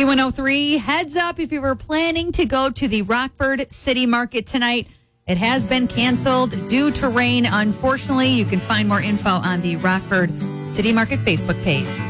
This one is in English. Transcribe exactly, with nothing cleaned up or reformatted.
one oh three, heads up if you were planning to go to the Rockford City Market tonight. It has been canceled due to rain, unfortunately. You can find more info on the Rockford City Market Facebook page.